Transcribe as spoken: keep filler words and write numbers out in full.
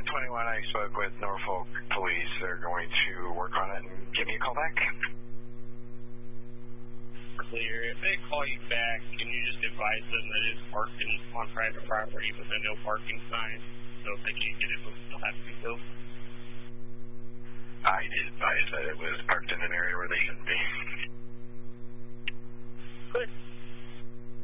twenty-one, I spoke with Norfolk Police. They're going to work on it and give me a call back. Clear. If they call you back, can you just advise them that it's parked in, on private property with a no parking sign? So if they can't get it, they'll still have to go.